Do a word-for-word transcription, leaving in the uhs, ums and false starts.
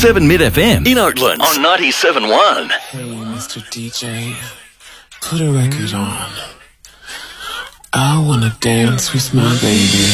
seven Mid F M in Oakland on ninety-seven point one. Hey, Mister D J, put a record on. I wanna dance with my baby.